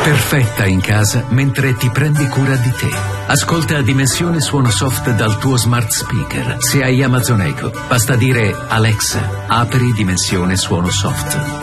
Perfetta in casa mentre ti prendi cura di te. Ascolta Dimensione Suono Soft dal tuo smart speaker. Se hai Amazon Echo, basta dire Alexa, apri Dimensione Suono Soft